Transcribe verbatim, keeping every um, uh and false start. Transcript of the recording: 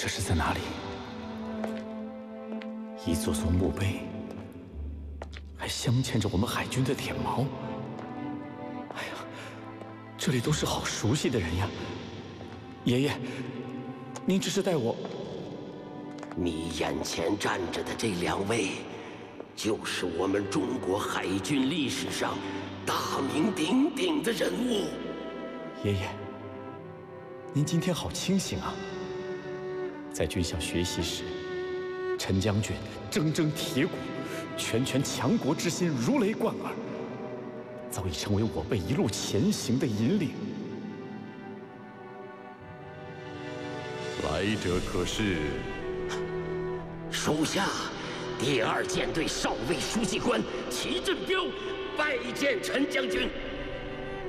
这是在哪里？一座座墓碑，还镶嵌着我们海军的铁矛。哎呀，这里都是好熟悉的人呀！爷爷，您这是带我…… 你眼前站着的这两位，就是我们中国海军历史上大名鼎鼎的人物。 爷爷，您今天好清醒啊！在军校学习时，陈将军铮铮铁骨，拳拳强国之心如雷贯耳，早已成为我辈一路前行的引领。 来者可是？ 属下第二舰队少尉书记官齐振彪，拜见陈将军。